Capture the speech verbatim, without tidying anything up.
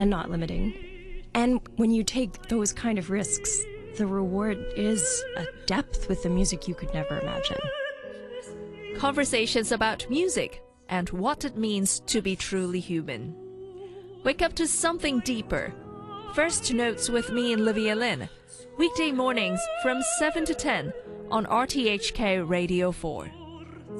and not limiting. And when you take those kind of risks, the reward is a depth with the music you could never imagine. Conversations about music and what it means to be truly human. Wake up to something deeper. First Notes with me, Olivia Lin. Weekday mornings from seven to ten on R T H K Radio four.